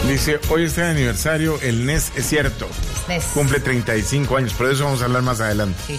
Dice, hoy está de aniversario el NES, es cierto. NES. Cumple 35 años, pero de eso vamos a hablar más adelante. Sí.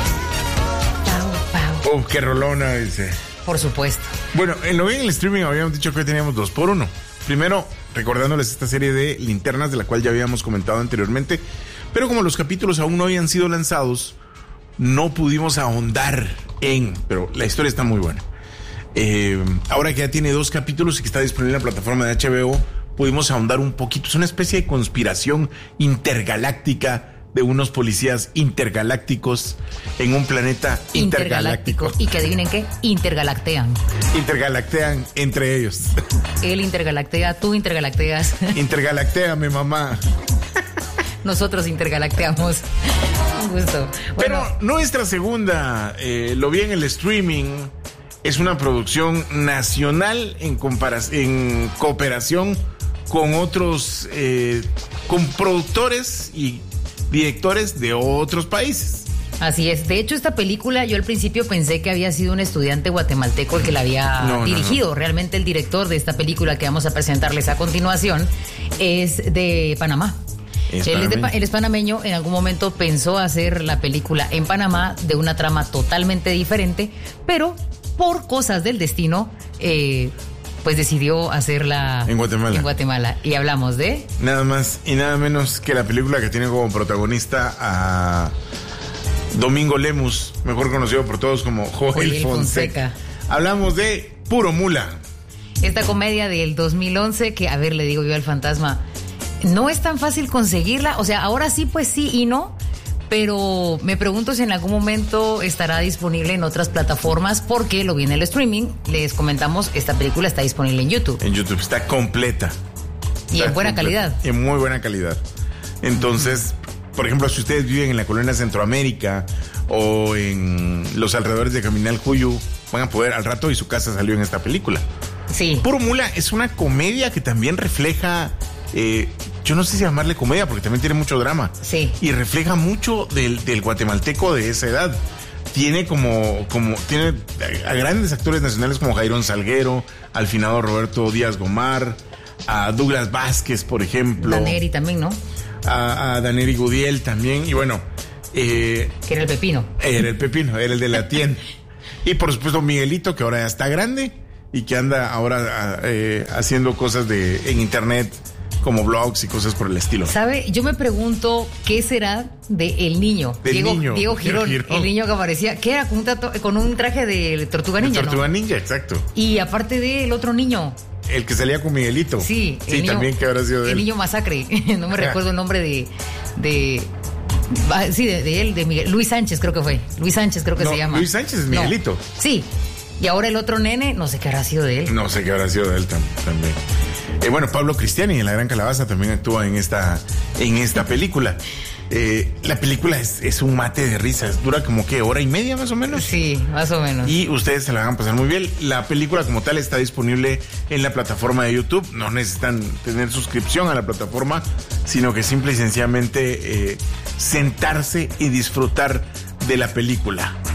Pau. Oh, qué rolona, dice. Por supuesto. Bueno, en lo bien en el streaming habíamos dicho que hoy teníamos 2x1. Primero, recordándoles esta serie de linternas de la cual ya habíamos comentado anteriormente, pero como los capítulos aún no habían sido lanzados, no pudimos ahondar pero la historia está muy buena. Ahora que ya tiene 2 capítulos y que está disponible en la plataforma de HBO, pudimos ahondar un poquito. Es una especie de conspiración intergaláctica de unos policías intergalácticos en un planeta intergaláctico. Y que adivinen qué, intergalactean. Intergalactean entre ellos. Él intergalactea, tú intergalacteas. Intergalactéame, mamá. Nosotros intergalacteamos. Un gusto. Bueno, pero nuestra segunda, lo vi en el streaming, es una producción nacional en cooperación con otros, con productores y directores de otros países. Así es. De hecho, esta película, yo al principio pensé que había sido un estudiante guatemalteco el que la había dirigido. No. Realmente el director de esta película que vamos a presentarles a continuación es de Panamá. Él es panameño. En algún momento pensó hacer la película en Panamá de una trama totalmente diferente, pero por cosas del destino, pues decidió hacerla en Guatemala. Y hablamos de... nada más y nada menos que la película que tiene como protagonista a Domingo Lemus, mejor conocido por todos como Joel Fonseca. Hablamos de Puro Mula. Esta comedia del 2011 que, a ver, le digo yo al fantasma, no es tan fácil conseguirla. O sea, ahora sí, pues sí y no. Pero me pregunto si en algún momento estará disponible en otras plataformas, porque lo vi en el streaming. Les comentamos, esta película está disponible en YouTube. En YouTube está completa. Y en buena calidad. En muy buena calidad. Entonces, por ejemplo, si ustedes viven en la colonia Centroamérica o en los alrededores de Caminal Cuyo, van a poder, al rato, y su casa salió en esta película. Sí. Puro Mula es una comedia que también refleja... yo no sé si llamarle comedia porque también tiene mucho drama. Sí. Y refleja mucho del guatemalteco de esa edad. Tiene tiene a grandes actores nacionales como Jairón Salguero, al finado Roberto Díaz Gomar, a Douglas Vázquez, por ejemplo. Daneri también, ¿no? A Daneri Gudiel también. Y bueno... que era el Pepino. Era el de la tienda. Y por supuesto Miguelito, que ahora ya está grande y que anda ahora haciendo cosas en internet, como blogs y cosas por el estilo. ¿Sabe? Yo me pregunto qué será del niño. Diego Girón. El niño que aparecía, que era con un traje de Tortuga Ninja, Tortuga Ninja, exacto. Y aparte del otro niño. El que salía con Miguelito. Sí, niño, también que habrá sido de él. El niño masacre. No me recuerdo el nombre de él, de Miguel. Luis Sánchez creo que fue. Se llama. Luis Sánchez es Miguelito. No. Sí. Y ahora el otro nene, no sé qué habrá sido de él. No sé qué habrá sido de él también. Bueno, Pablo Cristiani en La Gran Calabaza también actúa en esta película. La película es un mate de risas. Dura como que hora y media más o menos. Sí, más o menos. Y ustedes se la van a pasar muy bien. La película como tal está disponible en la plataforma de YouTube. No necesitan tener suscripción a la plataforma, sino que simple y sencillamente sentarse y disfrutar de la película.